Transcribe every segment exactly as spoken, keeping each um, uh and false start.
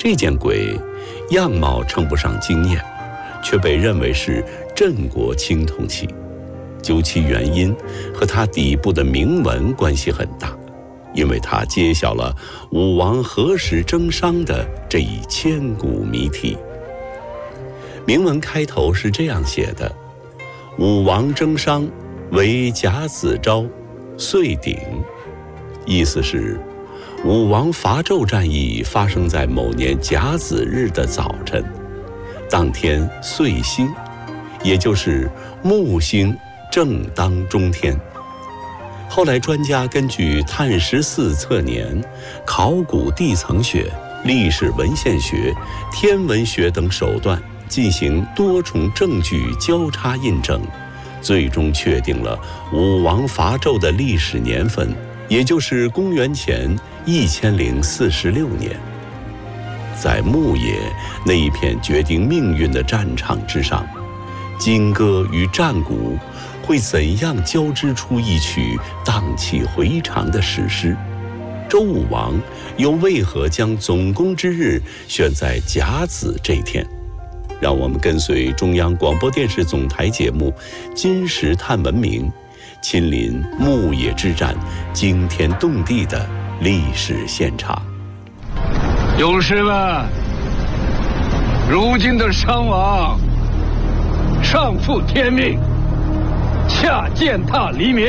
这件鬼样貌称不上惊艳，却被认为是镇国青铜器。究其原因，和它底部的铭文关系很大，因为它揭晓了武王何时征商的这一千古谜题。铭文开头是这样写的：武王征商，为甲子朝，岁鼎。意思是武王伐纣战役发生在某年甲子日的早晨，当天岁星，也就是木星正当中天。后来专家根据碳十四测年、考古地层学、历史文献学、天文学等手段进行多重证据交叉印证，最终确定了武王伐纣的历史年份，也就是公元前一千零四十六年。在牧野那一片决定命运的战场之上，金戈与战鼓会怎样交织出一曲荡气回肠的史诗？周武王又为何将总攻之日选在甲子这天？让我们跟随中央广播电视总台节目《金石探文明》，亲临牧野之战惊天动地的历史现场。 勇士们，如今的商王上负天命，下践踏黎民，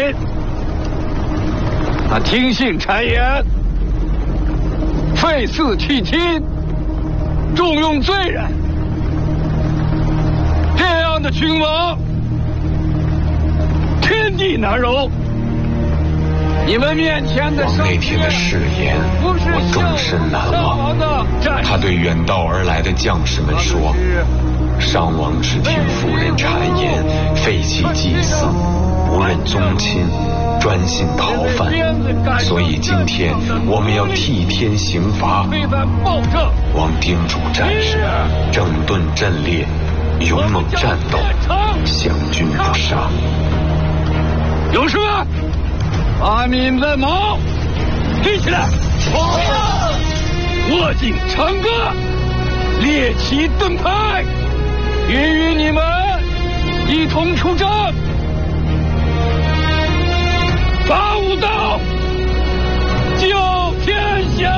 他听信谗言，废嗣弃亲，重用罪人，这样的君王天地难容。你们面前的王那天的誓言我终身难忘。他对远道而来的将士们说，商王只听妇人谗言，废弃祭祀，无认宗亲，专信讨犯，所以今天我们要替天行罚。王叮嘱战士整顿阵列，勇猛战斗，降军不杀。 勇士们，把你们的矛立起来，握紧长戈，列齐盾牌，愿与你们一同出征。拔武道，救天下。